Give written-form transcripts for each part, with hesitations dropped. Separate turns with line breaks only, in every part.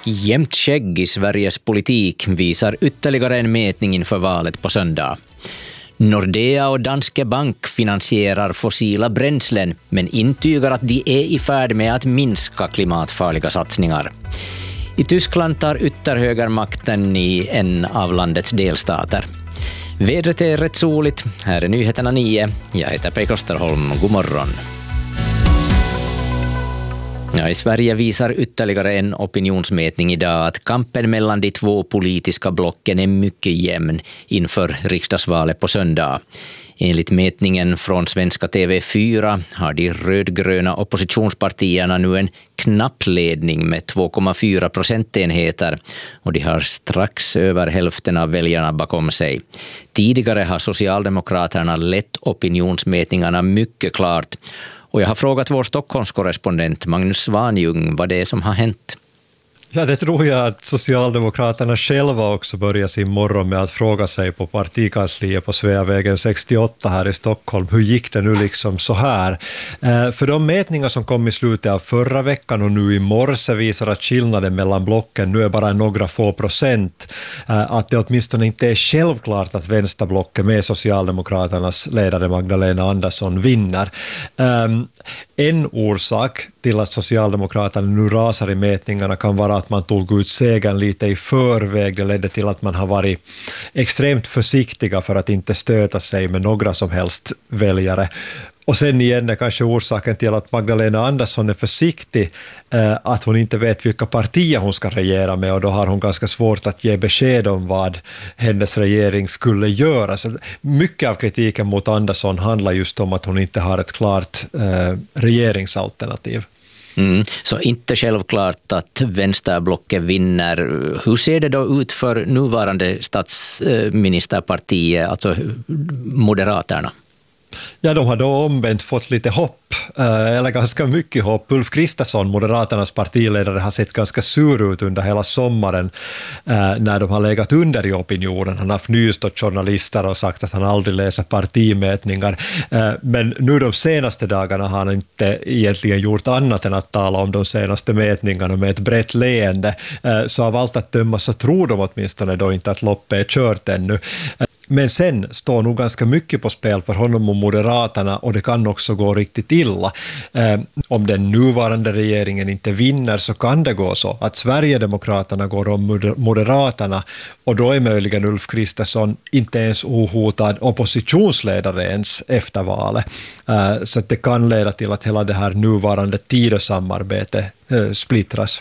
Jämnt skägg i Sveriges politik visar ytterligare en mätning inför valet på söndag. Nordea och Danske Bank finansierar fossila bränslen men intygar att de är i färd med att minska klimatfarliga satsningar. I Tyskland tar ytterhögermakten i en av landets delstater. Vädret är rätt soligt. Här är nyheterna 9. Jag heter Pei Klosterholm. God morgon. Ja, i Sverige visar ytterligare en opinionsmätning idag att kampen mellan de två politiska blocken är mycket jämn inför riksdagsvalet på söndag. Enligt mätningen från svenska TV4 har de rödgröna oppositionspartierna nu en knapp ledning med 2,4 procentenheter och de har strax över hälften av väljarna bakom sig. Tidigare har Socialdemokraterna lett opinionsmätningarna mycket klart. Och jag har frågat vår Stockholmskorrespondent Magnus Svanjung vad det är som har hänt.
Ja, det tror jag att Socialdemokraterna själva också börjar sin morgon med att fråga sig på partikansliet på Sveavägen 68 här i Stockholm. Hur gick det nu liksom så här? För de mätningar som kom i slutet av förra veckan och nu i morse visar att skillnaden mellan blocken nu är bara några få procent. Att det åtminstone inte är självklart att vänsterblocket med Socialdemokraternas ledare Magdalena Andersson vinner. En orsak till att Socialdemokraterna nu rasar i mätningarna kan vara att man tog ut segern lite i förväg. Det ledde till att man har varit extremt försiktiga för att inte stöta sig med några som helst väljare. Och sen igen är kanske orsaken till att Magdalena Andersson är försiktig att hon inte vet vilka partier hon ska regera med och då har hon ganska svårt att ge besked om vad hennes regering skulle göra. Så mycket av kritiken mot Andersson handlar just om att hon inte har ett klart regeringsalternativ.
Så inte självklart att vänsterblocket vinner. Hur ser det då ut för nuvarande statsministerpartiet, alltså Moderaterna?
Ja, de har då omvänt fått lite hopp, eller ganska mycket hopp. Ulf Kristersson, Moderaternas partiledare, har sett ganska sur ut under hela sommaren när de har legat under i opinionen. Han har fnyst åt journalister och sagt att han aldrig läser partimätningar. Men nu de senaste dagarna har han inte egentligen gjort annat än att tala om de senaste mätningarna med ett brett leende. Så av allt att döma så tror de åtminstone då inte att loppet är kört ännu. Men sen står nog ganska mycket på spel för honom och Moderaterna och det kan också gå riktigt illa. Om den nuvarande regeringen inte vinner så kan det gå så att Sverigedemokraterna går om Moderaterna och då är möjligen Ulf Kristersson inte ens ohotad oppositionsledare ens efter valet. Så att det kan leda till att hela det här nuvarande Tidösamarbetet splittras.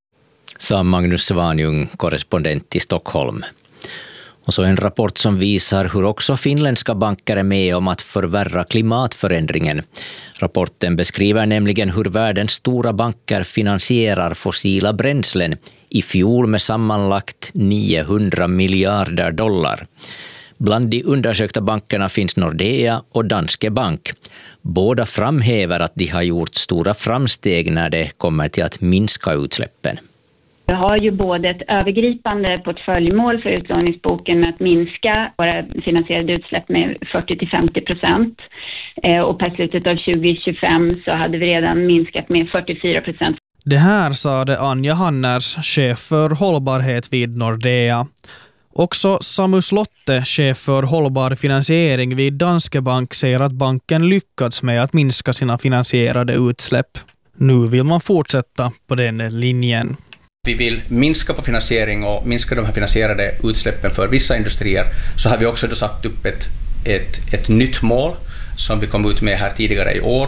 Sa Magnus Svanjung, korrespondent i Stockholm. Och så en rapport som visar hur också finländska banker är med om att förvärra klimatförändringen. Rapporten beskriver nämligen hur världens stora banker finansierar fossila bränslen i fjol med sammanlagt 900 miljarder dollar. Bland de undersökta bankerna finns Nordea och Danske Bank. Båda framhäver att de har gjort stora framsteg när det kommer till att minska utsläppen.
Vi har ju både ett övergripande portföljmål för utlåningsboken med att minska våra finansierade utsläpp med 40-50%. Och per slutet av 2025 så hade vi redan minskat med 44%.
Det här sade Anja Hanners, chef för hållbarhet vid Nordea. Också Samu Slotte, chef för hållbar finansiering vid Danske Bank, säger att banken lyckats med att minska sina finansierade utsläpp. Nu vill man fortsätta på den linjen.
Vi vill minska på finansiering och minska de här finansierade utsläppen för vissa industrier. Så har vi också då satt upp ett nytt mål som vi kom ut med här tidigare i år.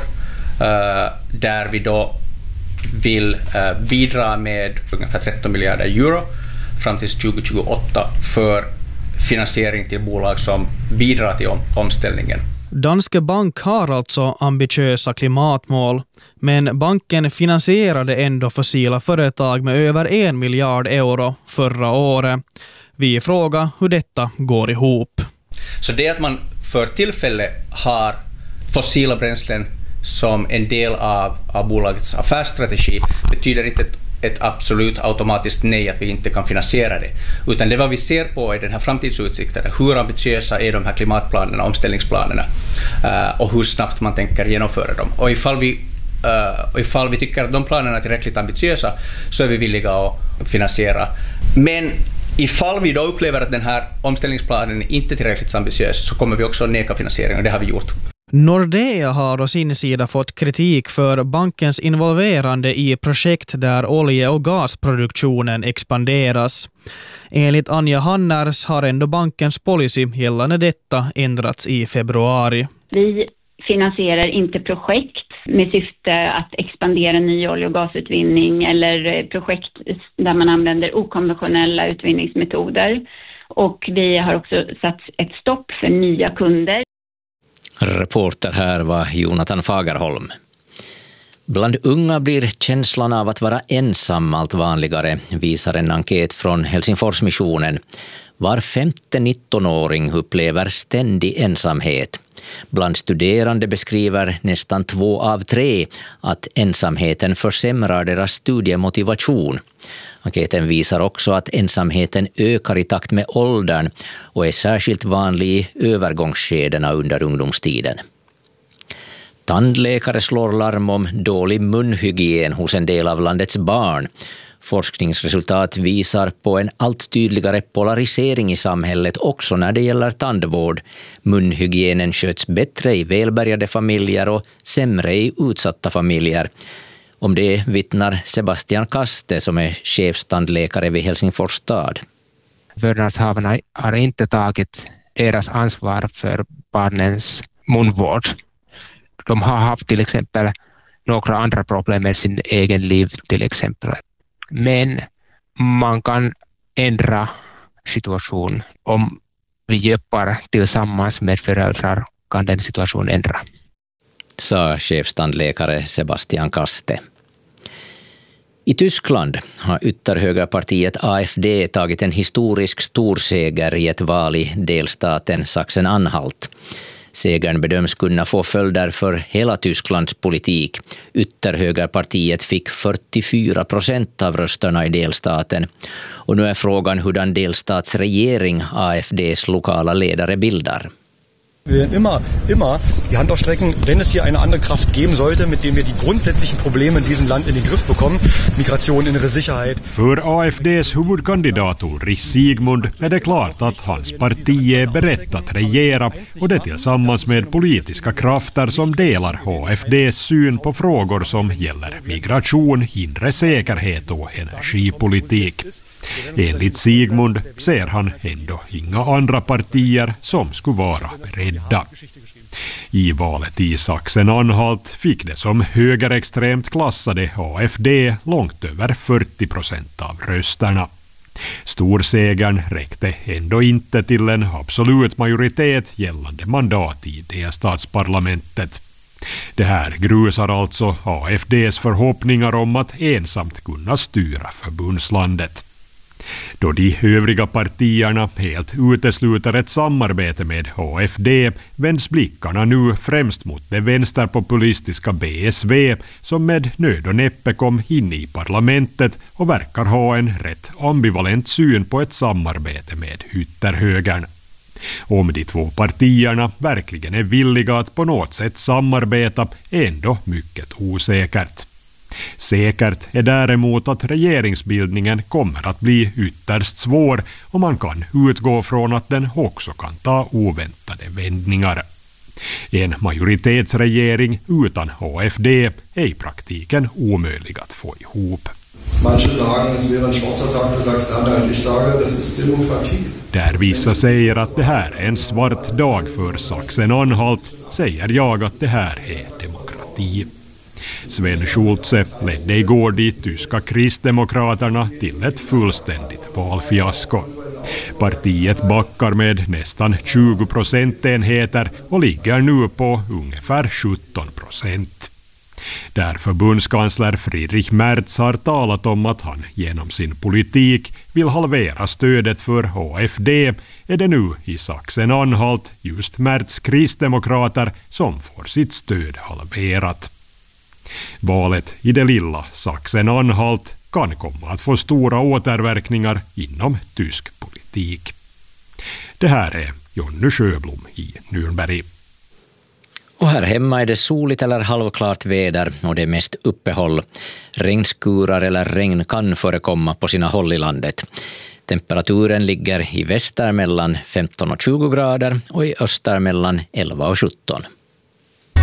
Där vi då vill bidra med ungefär 13 miljarder euro fram till 2028 för finansiering till bolag som bidrar till omställningen.
Danske Bank har alltså ambitiösa klimatmål, men banken finansierade ändå fossila företag med över 1 miljard euro förra året. Vi frågar hur detta går ihop.
Så det att man för tillfälle har fossila bränslen som en del av bolagets affärsstrategi betyder inte ett absolut automatiskt nej att vi inte kan finansiera det. Utan det vad vi ser på är den här framtidsutsikten. Hur ambitiösa är de här klimatplanerna, omställningsplanerna och hur snabbt man tänker genomföra dem. Och ifall vi och ifall vi tycker att de planerna är tillräckligt ambitiösa så är vi villiga att finansiera. Men ifall vi då upplever att den här omställningsplanen inte är tillräckligt ambitiös så kommer vi också att neka finansiering, och det har vi gjort.
Nordea har å sin sida fått kritik för bankens involverande i projekt där olje- och gasproduktionen expanderas. Enligt Anja Hanners har ändå bankens policy gällande detta ändrats i februari.
Vi finansierar inte projekt med syfte att expandera ny olje- och gasutvinning eller projekt där man använder okonventionella utvinningsmetoder. Och vi har också satt ett stopp för nya kunder.
Reporter här var Jonathan Fagerholm. Bland unga blir känslan av att vara ensam allt vanligare, visar en enkät från Helsingforsmissionen. Var 5:e 19-åring upplever ständig ensamhet. Bland studerande beskriver nästan 2 av 3 att ensamheten försämrar deras studiemotivation. Enkäten visar också att ensamheten ökar i takt med åldern och är särskilt vanlig i övergångsskedena under ungdomstiden. Tandläkare slår larm om dålig munhygien hos en del av landets barn. Forskningsresultat visar på en allt tydligare polarisering i samhället också när det gäller tandvård. Munhygienen sköts bättre i välbärgade familjer och sämre i utsatta familjer. Om det vittnar Sebastian Kaste som är chefstandläkare vid Helsingfors stad.
Vårdnadshavarna har inte tagit deras ansvar för barnens munvård. De har haft till exempel några andra problem med sin egen liv till exempel. Men man kan ändra situation. Om vi jobbar tillsammans med föräldrar kan den situationen ändra.
Sa chefstandläkare Sebastian Kaste. I Tyskland har ytterhögerpartiet AfD tagit en historisk storseger i ett val i delstaten Sachsen-Anhalt. Segern bedöms kunna få följder för hela Tysklands politik. Ytterhögerpartiet fick 44% av rösterna i delstaten. Och nu är frågan hurdan delstatsregering AfDs lokala ledare bildar.
Wir werden immer die Hand ausstrecken, wenn es hier eine andere Kraft geben sollte, mit dem wir die grundsätzlichen Probleme in diesem Land in den Griff bekommen. Migration, innere Sicherheit.
För AfDs huvudkandidat Ulrich Sigmund är det klart att hans parti är berett att regera, och det tillsammans med politiska krafter som delar AfDs syn på frågor som gäller migration, inre säkerhet och energipolitik. Enligt Sigmund ser han ändå inga andra partier som skulle vara beredda. I valet i Sachsen-Anhalt fick det som högerextremt klassade AfD långt över 40% av rösterna. Storsegern räckte ändå inte till en absolut majoritet gällande mandat i delstatsparlamentet. Det här grusar alltså AfDs förhoppningar om att ensamt kunna styra förbundslandet. Då de övriga partierna helt utesluter ett samarbete med AfD vänds blickarna nu främst mot det vänsterpopulistiska BSV som med nöd och näppe kom in i parlamentet och verkar ha en rätt ambivalent syn på ett samarbete med ytterhögern. Om de två partierna verkligen är villiga att på något sätt samarbeta är ändå mycket osäkert. Säkert är däremot att regeringsbildningen kommer att bli ytterst svår, och man kan utgå från att den också kan ta oväntade vändningar. En majoritetsregering utan AfD är i praktiken omöjlig att få ihop.
Manche sagen, es wäre en schwarzer Tag för Sachsen-Anhalt. Ich sage, das ist demokrati.
Där vissa säger att det här är en svart dag för Sachsen-Anhalt, säger jag att det här är demokrati. Sven Schulze ledde igår de tyska kristdemokraterna till ett fullständigt valfiasko. Partiet backar med nästan 20 procentenheter och ligger nu på ungefär 17%. Där förbundskansler Friedrich Merz har talat om att han genom sin politik vill halvera stödet för AfD är det nu i Sachsen-Anhalt just Merz kristdemokrater som får sitt stöd halverat. Valet i det lilla Sachsen-Anhalt kan komma att få stora återverkningar inom tysk politik. Det här är Jonny Sjöblom i Nürnberg.
Och här hemma är det soligt eller halvklart väder och det är mest uppehåll. Regnskurar eller regn kan förekomma på sina håll i landet. Temperaturen ligger i väster mellan 15 och 20 grader och i öster mellan 11 och 17.